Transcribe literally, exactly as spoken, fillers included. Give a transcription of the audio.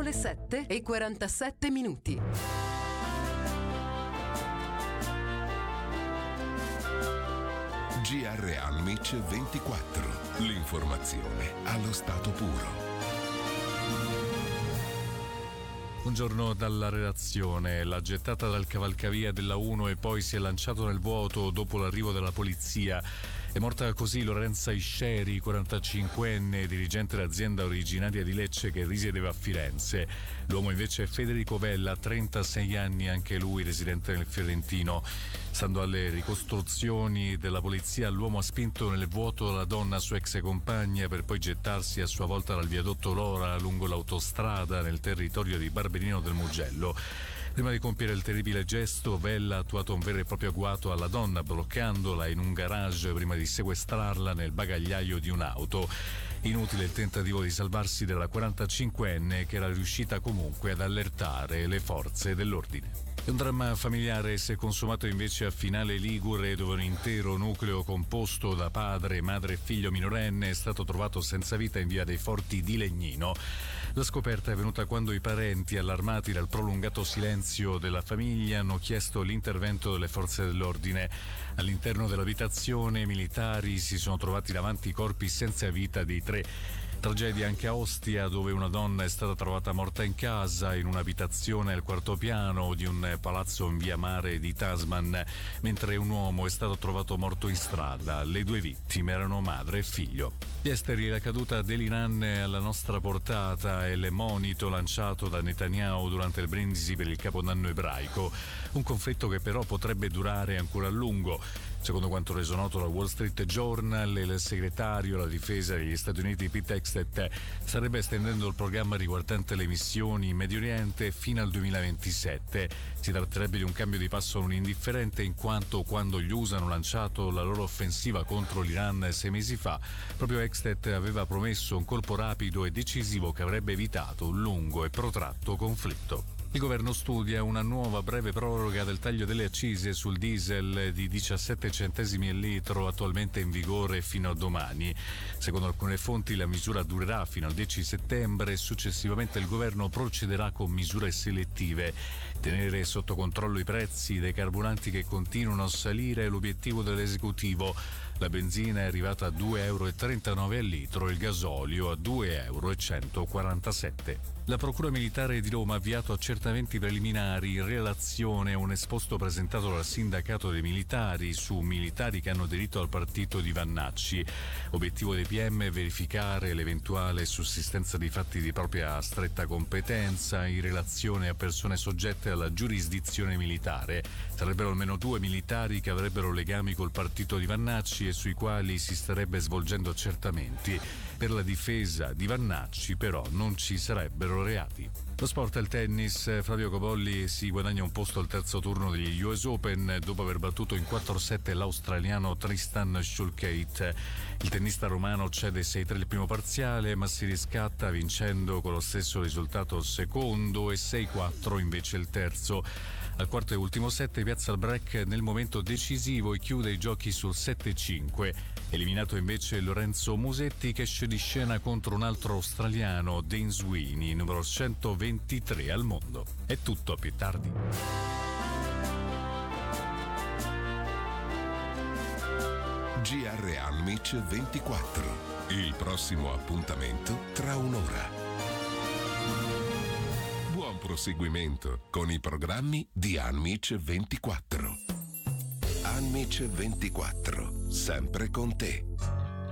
le sette e quarantasette minuti. G R Almic ventiquattro. L'informazione allo stato puro. Buongiorno dalla redazione. La gettata dal cavalcavia della uno e poi si è lanciato nel vuoto dopo l'arrivo della polizia. È morta così Lorenza Isceri, quarantacinquenne, dirigente dell'azienda originaria di Lecce che risiedeva a Firenze. L'uomo invece è Federico Vella, trentasei anni, anche lui residente nel Fiorentino. Stando alle ricostruzioni della polizia, l'uomo ha spinto nel vuoto la donna, sua ex compagna, per poi gettarsi a sua volta dal viadotto Lora lungo l'autostrada nel territorio di Barberino del Mugello. Prima di compiere il terribile gesto, Vella ha attuato un vero e proprio agguato alla donna, bloccandola in un garage prima di sequestrarla nel bagagliaio di un'auto. Inutile il tentativo di salvarsi della quarantacinquenne, che era riuscita comunque ad allertare le forze dell'ordine. Un dramma familiare si è consumato invece a Finale Ligure, dove un intero nucleo composto da padre, madre e figlio minorenne è stato trovato senza vita in via dei Forti di Legnino. La scoperta è venuta quando i parenti, allarmati dal prolungato silenzio della famiglia, hanno chiesto l'intervento delle forze dell'ordine. All'interno dell'abitazione, militari si sono trovati davanti i corpi senza vita dei tre. Tragedia anche a Ostia, dove una donna è stata trovata morta in casa, in un'abitazione al quarto piano di un palazzo in via Mare di Tasman, mentre un uomo è stato trovato morto in strada. Le due vittime erano madre e figlio. Gli esteri, la caduta dell'Iran alla nostra portata e il monito lanciato da Netanyahu durante il brindisi per il Capodanno ebraico. Un conflitto che però potrebbe durare ancora a lungo. Secondo quanto reso noto dal Wall Street Journal, il segretario alla difesa degli Stati Uniti Pete Hegseth starebbe estendendo il programma riguardante le missioni in Medio Oriente fino al duemilaventisette. Si tratterebbe di un cambio di passo non indifferente, in quanto quando gli U S A hanno lanciato la loro offensiva contro l'Iran sei mesi fa, proprio Hegseth aveva promesso un colpo rapido e decisivo che avrebbe evitato un lungo e protratto conflitto. Il governo studia una nuova breve proroga del taglio delle accise sul diesel di diciassette centesimi al litro, attualmente in vigore fino a domani. Secondo alcune fonti la misura durerà fino al dieci settembre e successivamente il governo procederà con misure selettive. Tenere sotto controllo i prezzi dei carburanti che continuano a salire è l'obiettivo dell'esecutivo. La benzina è arrivata a due e trentanove euro al litro e il gasolio a due e centoquarantasette euro. La Procura Militare di Roma ha avviato accertamenti preliminari in relazione a un esposto presentato dal sindacato dei militari su militari che hanno aderito al partito di Vannacci. Obiettivo dei P M è verificare l'eventuale sussistenza di fatti di propria stretta competenza in relazione a persone soggette alla giurisdizione militare. Sarebbero almeno due militari che avrebbero legami col partito di Vannacci e sui quali si starebbe svolgendo accertamenti. Per la difesa di Vannacci però non ci sarebbero reati. Lo sport e il tennis. Flavio Cobolli si guadagna un posto al terzo turno degli U S Open dopo aver battuto in quattro sette l'australiano Tristan Shulkate. Il tennista romano cede sei tre il primo parziale, ma si riscatta vincendo con lo stesso risultato il secondo e sei quattro invece il terzo. Al quarto e ultimo set piazza il break nel momento decisivo e chiude i giochi sul sette cinque. Eliminato invece Lorenzo Musetti, che esce di scena contro un altro australiano, Dane Sweeney, numero centoventitré al mondo. È tutto, a più tardi. G R Almic ventiquattro. Il prossimo appuntamento tra un'ora. Buon proseguimento con i programmi di Almic ventiquattro. Almic ventiquattro, sempre con te.